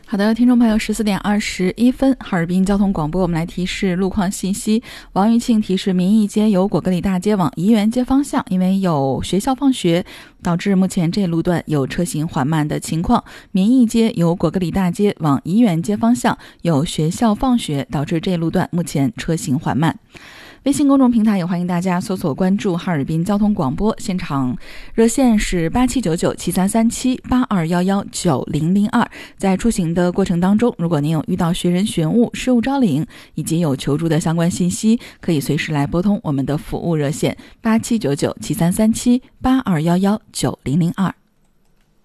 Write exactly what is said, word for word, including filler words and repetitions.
好的，听众朋友，十四点二十一分，哈尔滨交通广播，我们来提示路况信息。王玉庆提示，民义街由果戈里大街往怡园街方向，因为有学校放学，导致目前这路段有车行缓慢的情况。民义街由果戈里大街往怡园街方向，有学校放学，导致这路段目前车行缓慢。微信公众平台也欢迎大家搜索关注哈尔滨交通广播，现场热线是八七九九七三三七八二幺幺九零零二。在出行的过程当中，如果您有遇到学人寻物、失物招领以及有求助的相关信息，可以随时来拨通我们的服务热线八七九九七三三七八二幺幺九零零二。